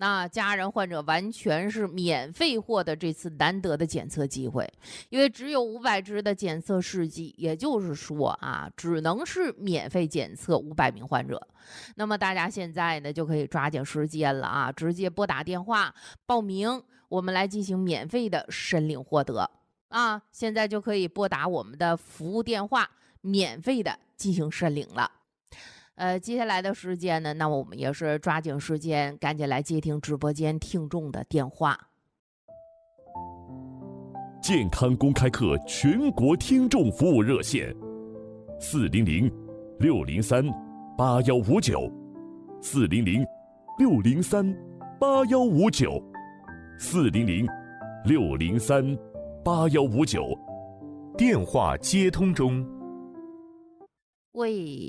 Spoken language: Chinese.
那家人患者完全是免费获得这次难得的检测机会，因为只有500只的检测试剂，也就是说啊，只能是免费检测500名患者。那么大家现在呢就可以抓紧时间了啊，直接拨打电话报名，我们来进行免费的申领获得啊。现在就可以拨打我们的服务电话，免费的进行申领了。接下来的时间呢，那我们也是抓紧时间，赶紧来接听直播间听众的电话。 健康公开课全国听众服务热线 400-603-8159，400-603-8159，电话接通中。 喂。